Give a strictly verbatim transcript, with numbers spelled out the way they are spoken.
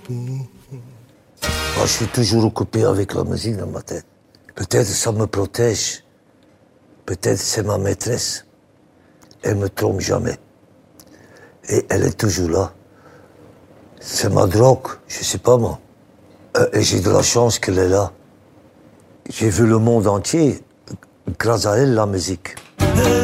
Moi, je suis toujours occupé avec la musique dans ma tête. Peut-être ça me protège. Peut-être c'est ma maîtresse. Elle me trompe jamais. Et elle est toujours là. C'est ma drogue, je sais pas moi. Euh, et j'ai de la chance qu'elle est là. J'ai vu le monde entier grâce à elle, la musique.